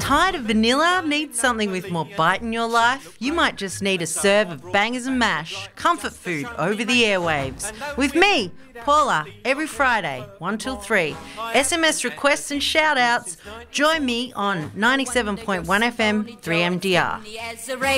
Tired of vanilla? Need something with more bite in your life? You might just need a serve of bangers and mash, comfort food over the airwaves. With me, Paula, every Friday, 1 till 3. SMS requests and shout-outs. Join me on 97.1 FM 3MDR.